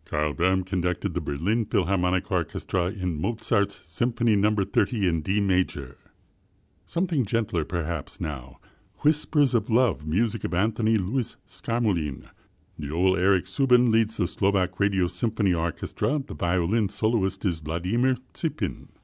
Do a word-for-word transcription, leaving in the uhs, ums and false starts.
Karl Böhm conducted the Berlin Philharmonic Orchestra in Mozart's Symphony Number thirty in D major. Something gentler perhaps now. Whispers of Love, music of Anthony Louis Skarmolin. Joel Eric Subin leads the Slovak Radio Symphony Orchestra. The violin soloist is Vladimir Tsipin.